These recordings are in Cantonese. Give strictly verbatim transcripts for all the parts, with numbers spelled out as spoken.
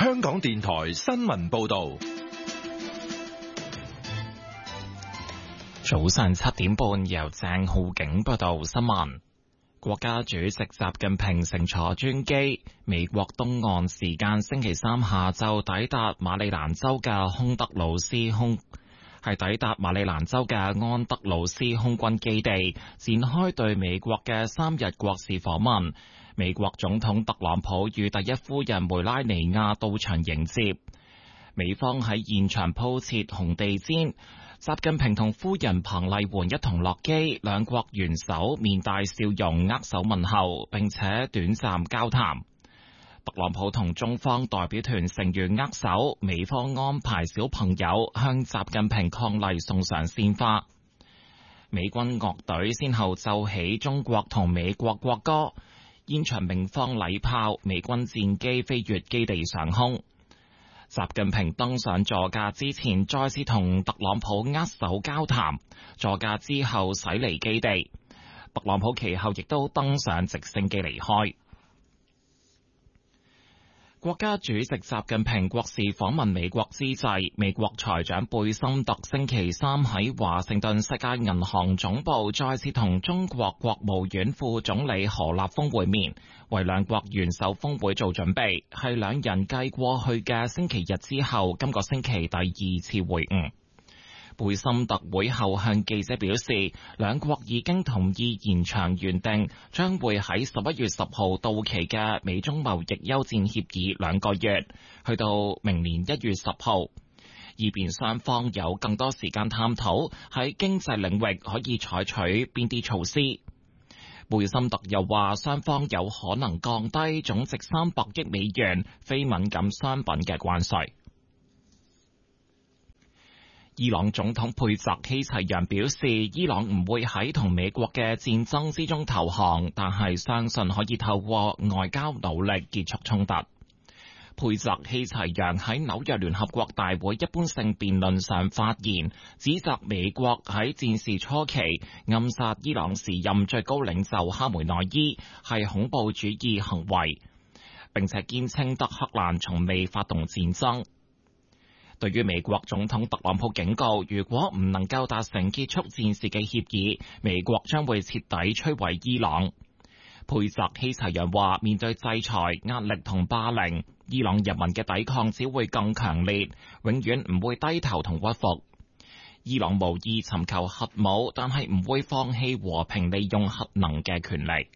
香港電台新聞報道。 早上七點半，由鄭浩景報道新聞。國家主席習近平乘坐專機，美國東岸時間星期三下晝抵達馬里蘭州嘅康德魯斯空，係抵達馬里蘭州嘅安德魯斯空軍基地，展開對美國嘅三日國事訪問。美國總統特朗普與第一夫人梅拉尼亞到場迎接，美方喺現場鋪設紅地毯。習近平同夫人彭麗媛一同落機，兩國元首面帶笑容握手問候，並且短暫交談。特朗普同中方代表團成員握手，美方安排小朋友向習近平伉儷送上鮮花。美軍樂隊先後奏起中國同美國國歌，現場鳴放禮炮，美軍戰機飛越基地上空。習近平登上座駕之前，再次同特朗普握手交談。座駕之後駛離基地，特朗普其後亦都登上直升機離開。國家主席習近平國事訪問美國之際，美國財長貝森特星期三喺華盛頓世界銀行總部再次同中國國務院副總理何立峰會面，為兩國元首峰會做準備，係兩人繼過去嘅星期日之後，今個星期第二次會晤。貝森特會後向記者表示，兩國已經同意延長原定將會喺十一月十號到期嘅美中貿易休戰協議兩個月，去到明年一月十號，以便雙方有更多時間探討喺經濟領域可以採取邊啲措施。貝森特又話，雙方有可能降低總值三百億美元非敏感商品嘅關稅。伊朗總統佩澤希齊揚表示，伊朗唔會喺同美國嘅戰爭之中投降，但係相信可以透過外交努力結束衝突。佩澤希齊揚喺紐約聯合國大會一般性辯論上發言，指責美國喺戰事初期暗殺伊朗時任最高領袖哈梅內伊係恐怖主義行為，並且堅稱德黑蘭從未發動戰爭。對於美國總統特朗普警告，如果唔能夠達成結束戰事嘅協議，美國將會徹底摧毀伊朗。佩澤希齊揚話，面對制裁、壓力同霸凌，伊朗人民嘅抵抗只會更強烈，永遠唔會低頭同屈服。伊朗無意尋求核武，但係唔會放棄和平利用核能嘅權利。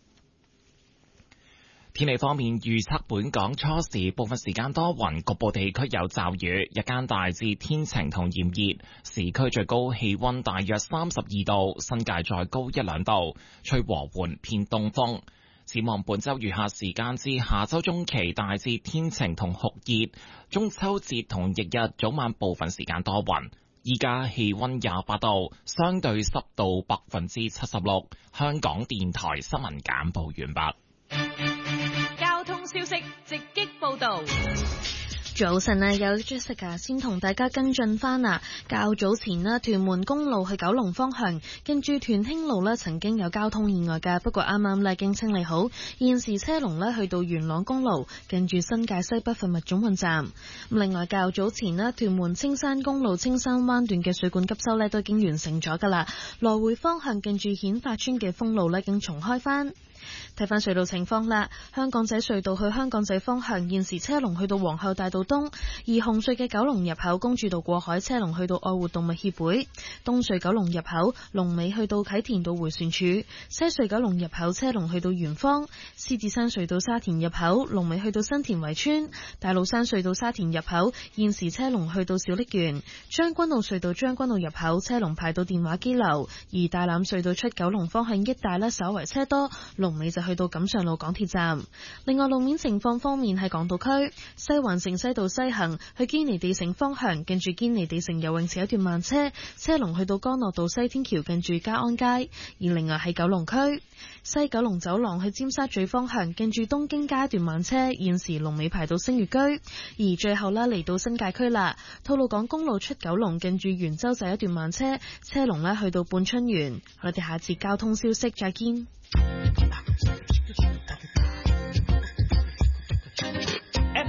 天氣方面，預測本港初時部分時間多雲，局部地區有驟雨，日間大致天晴同炎熱，市區最高氣溫大約三十二度，新界再高一兩度，吹和緩偏東風。展望本周餘下時間至下周中期，大致天晴同酷熱，中秋節同翌日早晚部分時間多雲。依家氣溫廿八度，相對濕度百分之七十六。香港電台新聞簡報完畢。 交通消息直擊報道。 早晨啊，有 Jessica 先同大家跟進翻啊。較早前呢，屯門公路去九龍方向，近住屯興路呢曾經有交通意外嘅，不過啱啱呢已經清理好，現時車龍呢去到元朗公路，近住新界西北貨物總運站。另外較早前呢，屯門青山公路青山灣段嘅水管急修呢都已經完成咗噶啦，來回方向近住顯發村嘅封路呢已經重開翻。睇翻隧道情況啦，香港仔隧道去香港仔方向現時車龍去到皇后大道東，而紅隧嘅九龍入口公主道過海車龍去到愛護動物協會，東隧九龍入口龍尾去到啟田道迴旋處，西隧九龍入口車龍去到圓方，獅子山隧道沙田入口龍尾去到新田圍村，大老山隧道沙田入口現時車龍去到小瀝源，將軍澳隧道將軍澳入口車龍排到電話機樓，而大欖隧道出九龍方向一帶呢稍為車多，龍尾就去到錦上路港鐵站。另外路面情況方面，喺港島區西環城西道西行去堅尼地城方向，近住堅尼地城游泳池一段慢車，車龍去到干諾道西天橋近住嘉安街。而另外喺九龍區西九龍走廊去尖沙咀方向，近住東京街一段慢車，現時龍尾排到星月居。而最後啦，嚟到新界區啦，吐露港公路出九龍近住元洲仔一段慢車，車龍呢去到半春園。我哋下次交通消息再見。 F M 九十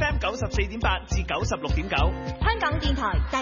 十四點八至九十六點九。 香港電台第